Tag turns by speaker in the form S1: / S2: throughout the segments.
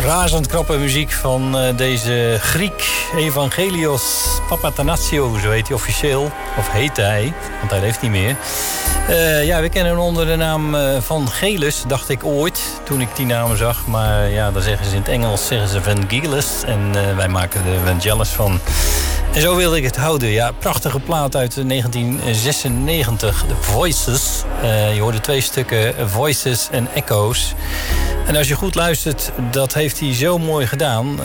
S1: Razend knappe muziek van deze Griek Evangelios Papathanassiou, zo heet hij officieel. Of heet hij, want hij leeft niet meer. Ja, we kennen hem onder de naam Van Gelis, dacht ik ooit, toen ik die namen zag. Maar ja, dan zeggen ze in het Engels Vangelis. En wij maken er Vangelis van. En zo wilde ik het houden. Ja, prachtige plaat uit 1996, The Voices. Je hoorde 2 stukken, Voices en Echoes. En als je goed luistert, dat heeft hij zo mooi gedaan.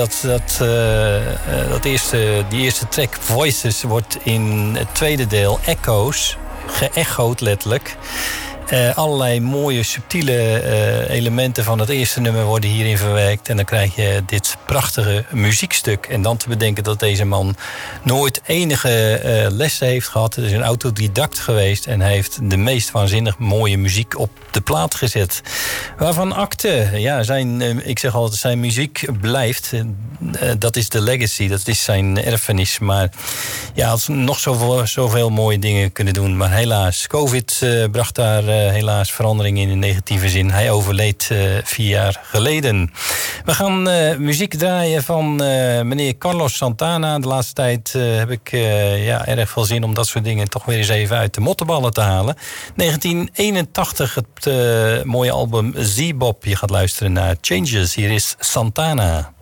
S1: Die eerste track, Voices, wordt in het tweede deel, Echoes, geëchoed letterlijk. Allerlei mooie, subtiele elementen van het eerste nummer worden hierin verwerkt. En dan krijg je dit prachtige muziekstuk. En dan te bedenken dat deze man nooit enige lessen heeft gehad. Het is een autodidact geweest. En hij heeft de meest waanzinnig mooie muziek op de plaat gezet. Waarvan Akte, ja, ik zeg altijd, zijn muziek blijft. Dat is de legacy, dat is zijn erfenis. Maar ja, had nog zoveel mooie dingen kunnen doen. Maar helaas, COVID bracht daar helaas verandering in negatieve zin. Hij overleed 4 jaar geleden. We gaan muziek draaien van meneer Carlos Santana. De laatste tijd heb ik erg veel zin om dat soort dingen toch weer eens even uit de mottenballen te halen. 1981, het mooie album Z-Bop. Je gaat luisteren naar Changes. Hier is Santana.